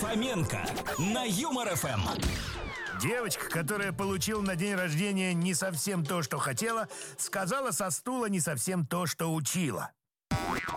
Фоменко на Юмор ФМ. Девочка, которая получила на день рождения не совсем то, что хотела, сказала со стула не совсем то, что учила.